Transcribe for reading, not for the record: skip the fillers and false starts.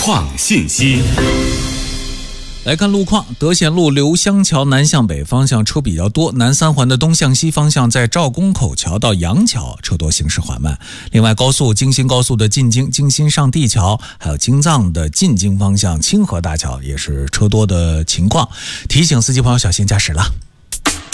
况信息。 来看路况，德贤路刘香桥南向北方向车比较多，南三环的东向西方向在赵公口桥到杨桥车多，行驶缓慢。另外，高速京新高速的进京京新上地桥，还有京藏的进京方向清河大桥也是车多的情况，提醒司机朋友小心驾驶了。